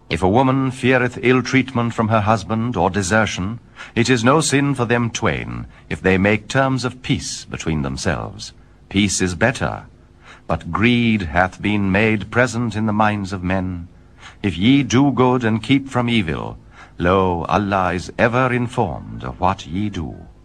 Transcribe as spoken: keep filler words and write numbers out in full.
If a woman feareth ill treatment from her husband or desertion, it is no sin for them twain, if they make terms of peace between themselves. Peace is better. But greed hath been made present in the minds of men. If ye do good and keep from evil, lo, Allah is ever informed of what ye do.